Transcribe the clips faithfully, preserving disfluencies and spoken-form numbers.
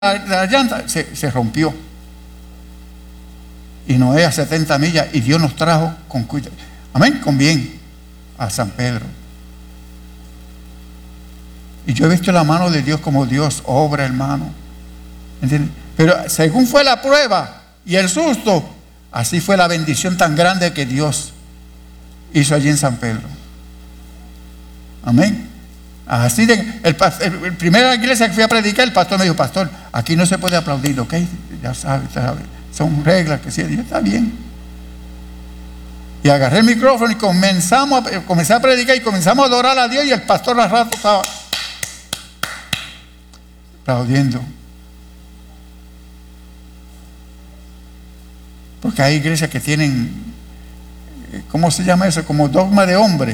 la, la llanta se, se rompió. Y Noé a setenta millas, y Dios nos trajo con cuidado, amén, con bien, a San Pedro. Y yo he visto la mano de Dios como Dios obra, hermano. ¿Entiendes? Pero según fue la prueba y el susto, así fue la bendición tan grande que Dios hizo allí en San Pedro. Amén. Así de, el, el, el primera iglesia que fui a predicar, el pastor me dijo: pastor, aquí no se puede aplaudir, ¿ok? Ya sabe, sabe, son reglas que sí, está bien. Y agarré el micrófono y comenzamos a, comencé a predicar y comenzamos a adorar a Dios, y el pastor al rato estaba aplaudiendo. Porque hay iglesias que tienen, ¿cómo se llama eso? Como dogma de hombre.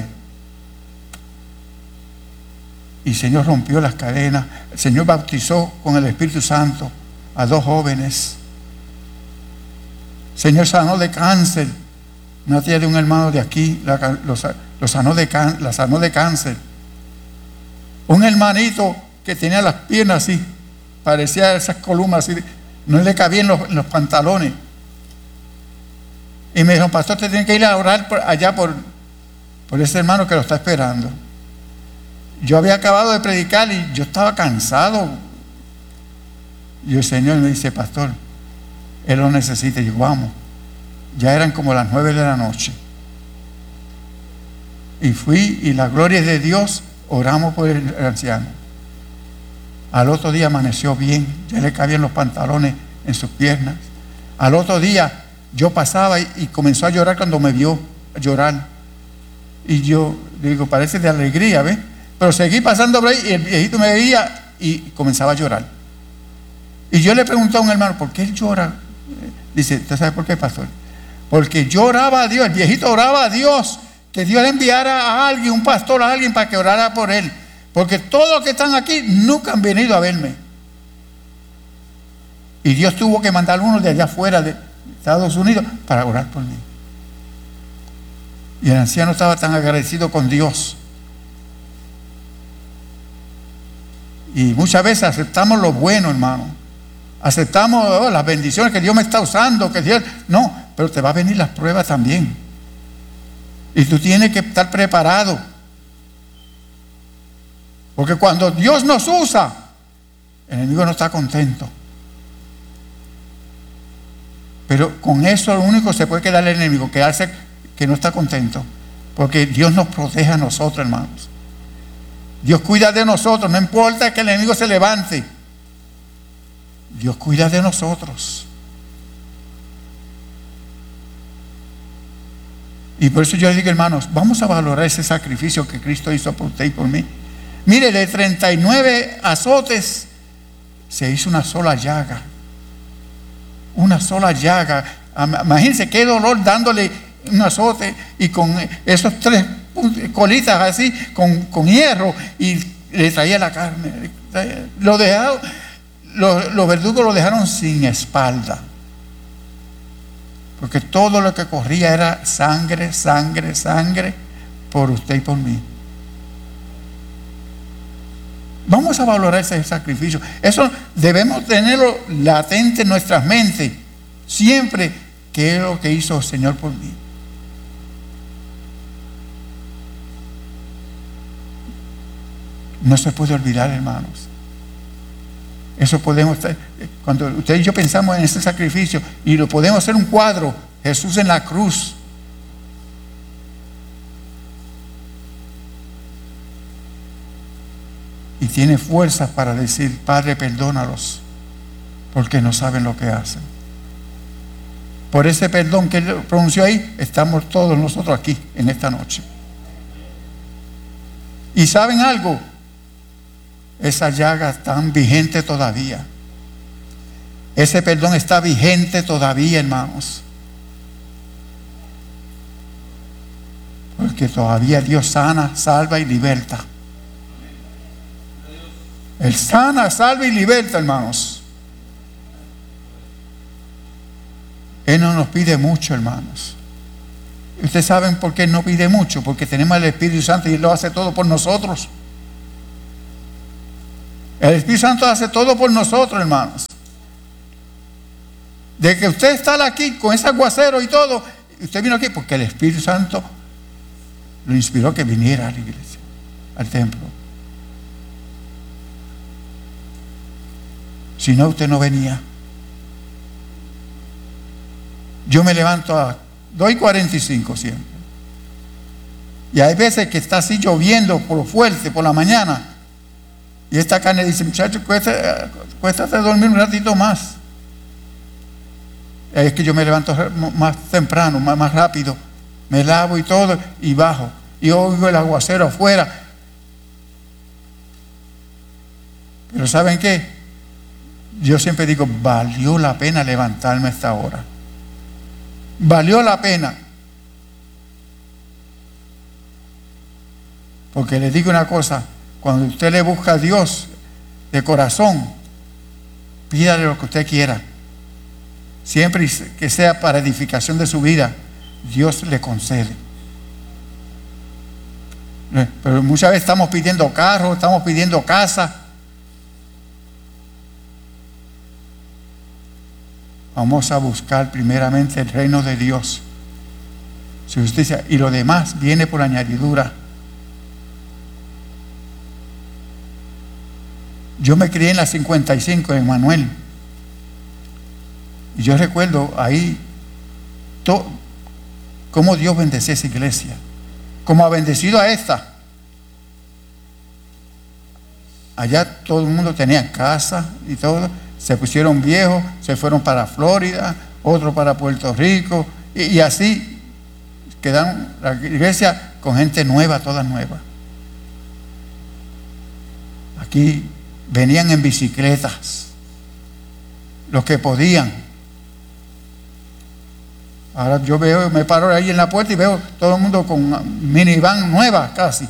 Y el Señor rompió las cadenas. El Señor bautizó con el Espíritu Santo a dos jóvenes. El Señor sanó de cáncer. Una tía de un hermano de aquí la, lo, lo sanó de, la sanó de cáncer. Un hermanito que tenía las piernas así, parecía esas columnas así, no le cabían los, los pantalones. Y me dijeron: pastor, te tiene que ir a orar por, allá por, por ese hermano que lo está esperando. Yo había acabado de predicar y yo estaba cansado. Y el Señor me dice: pastor, él lo necesita. Y yo: vamos. Ya eran como las nueve de la noche. Y fui, y la gloria es de Dios, oramos por el anciano. Al otro día amaneció bien, ya le cabían los pantalones en sus piernas. Al otro día yo pasaba y, y comenzó a llorar cuando me vio llorar. Y yo digo: parece de alegría, ¿ves? Pero seguí pasando por ahí y el viejito me veía y comenzaba a llorar. Y yo le pregunté a un hermano: ¿por qué él llora? Dice: ¿usted sabe por qué, pastor? Porque yo oraba a Dios, el viejito oraba a Dios, que Dios le enviara a alguien, un pastor, a alguien para que orara por él. Porque todos los que están aquí nunca han venido a verme. Y Dios tuvo que mandar uno de allá afuera de Estados Unidos para orar por mí. Y el anciano estaba tan agradecido con Dios. Y muchas veces aceptamos lo bueno, hermano. Aceptamos oh, las bendiciones que Dios me está usando, que Dios, no, pero te va a venir las pruebas también. Y tú tienes que estar preparado. Porque cuando Dios nos usa, el enemigo no está contento. Pero con eso lo único se puede quedar el enemigo, quedarse que no está contento. Porque Dios nos protege a nosotros, hermanos. Dios cuida de nosotros, no importa que el enemigo se levante. Dios cuida de nosotros. Y por eso yo les digo, hermanos, vamos a valorar ese sacrificio que Cristo hizo por usted y por mí. Mire, de treinta y nueve azotes se hizo una sola llaga. Una sola llaga. Imagínense qué dolor dándole un azote y con esos tres colitas así, con, con hierro, y le traía la carne. Lo dejaron, los, los verdugos lo dejaron sin espalda. Porque todo lo que corría era sangre, sangre, sangre por usted y por mí. Vamos a valorar ese sacrificio. Eso debemos tenerlo latente en nuestras mentes siempre, que es lo que hizo el Señor por mí. No se puede olvidar, hermanos. Eso podemos, cuando usted y yo pensamos en ese sacrificio, y lo podemos hacer un cuadro, Jesús en la cruz. Y tiene fuerzas para decir: Padre, perdónalos, porque no saben lo que hacen. Por ese perdón que él pronunció ahí, estamos todos nosotros aquí en esta noche. ¿Y saben algo? Esa llaga está vigente todavía. Ese perdón está vigente todavía, hermanos. Porque todavía Dios sana, salva y liberta. Él sana, salva y liberta, hermanos. Él no nos pide mucho, hermanos. Ustedes saben por qué no pide mucho: porque tenemos el Espíritu Santo y Él lo hace todo por nosotros. El Espíritu Santo hace todo por nosotros, hermanos. De que usted está aquí con ese aguacero y todo, usted vino aquí porque el Espíritu Santo lo inspiró que viniera a la iglesia, al templo. Si no, usted no venía. Yo me levanto a dos y cuarenta y cinco siempre. Y hay veces que está así lloviendo por fuerte por la mañana. Y esta carne dice, muchacho, cuesta, cuéstate dormir un ratito más. Es que yo me levanto más temprano, más, más rápido. Me lavo y todo y bajo. Y oigo el aguacero afuera. Pero ¿saben qué? Yo siempre digo, valió la pena levantarme a esta hora. Valió la pena. Porque les digo una cosa, cuando usted le busca a Dios de corazón, pídale lo que usted quiera. Siempre que sea para edificación de su vida, Dios le concede. Pero muchas veces estamos pidiendo carro, estamos pidiendo casa. Vamos a buscar primeramente el reino de Dios, su justicia, y lo demás viene por añadidura. Yo me crié en la cincuenta y cinco en Manuel. Y yo recuerdo ahí to, cómo Dios bendecía esa iglesia, cómo ha bendecido a esta. Allá todo el mundo tenía casa y todo. Se pusieron viejos, se fueron para Florida, otros para Puerto Rico, y, y así quedaron la iglesia con gente nueva, toda nueva. Aquí venían en bicicletas, los que podían. Ahora yo veo, me paro ahí en la puerta y veo todo el mundo con minivan nueva casi.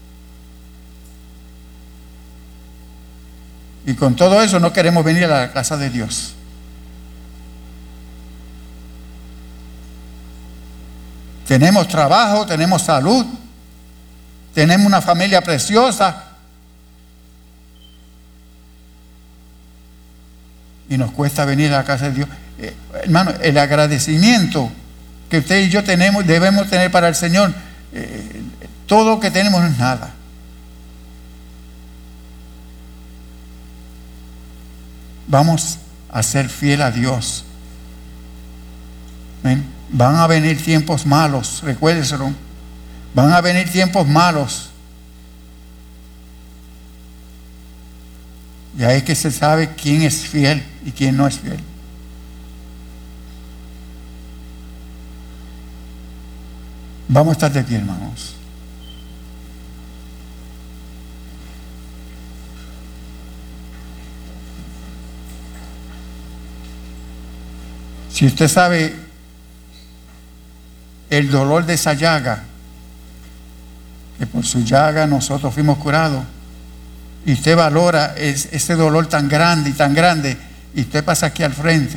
Y con todo eso no queremos venir a la casa de Dios. Tenemos trabajo, tenemos salud, tenemos una familia preciosa. Y nos cuesta venir a la casa de Dios. Eh, hermano, el agradecimiento que usted y yo tenemos, debemos tener para el Señor, eh, todo lo que tenemos no es nada. Vamos a ser fiel a Dios. ¿Ven? Van a venir tiempos malos, recuérdenselo. Van a venir tiempos malos. Y ahí es que se sabe quién es fiel y quién no es fiel. Vamos a estar de pie, hermanos. Si usted sabe el dolor de esa llaga, que por su llaga nosotros fuimos curados, y usted valora es, ese dolor tan grande y tan grande, y usted pasa aquí al frente,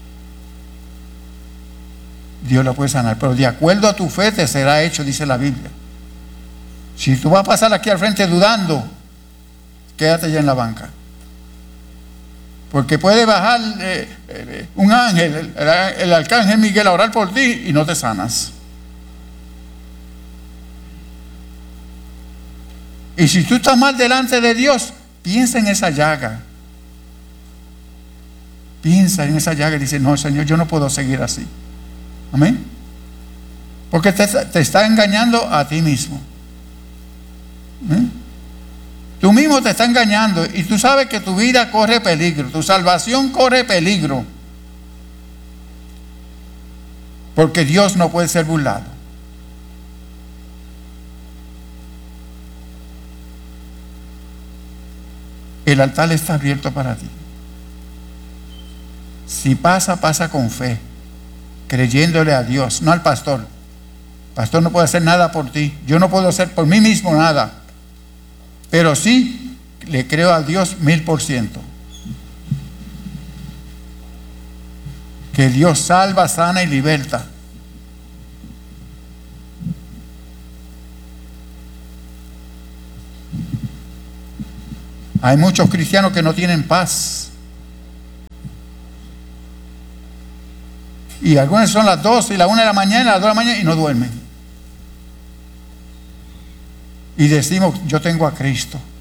Dios lo puede sanar, pero de acuerdo a tu fe te será hecho, dice la Biblia. Si tú vas a pasar aquí al frente dudando, quédate ya en la banca. Porque puede bajar eh, eh, un ángel, el, el, el arcángel Miguel, a orar por ti y no te sanas. Y si tú estás mal delante de Dios, piensa en esa llaga. Piensa en esa llaga y dice, no, Señor, yo no puedo seguir así. Amén. Porque te, te está engañando a ti mismo. ¿Eh? Tú mismo te estás engañando y tú sabes que tu vida corre peligro, tu salvación corre peligro. Porque Dios no puede ser burlado. El altar está abierto para ti. Si pasa, pasa con fe, creyéndole a Dios, no al pastor. El pastor no puede hacer nada por ti. Yo no puedo hacer por mí mismo nada. Pero sí le creo a Dios mil por ciento. Que Dios salva, sana y liberta. Hay muchos cristianos que no tienen paz. Y algunos son las dos y la una de la mañana, las dos de la mañana y no duermen. Y decimos, yo tengo a Cristo.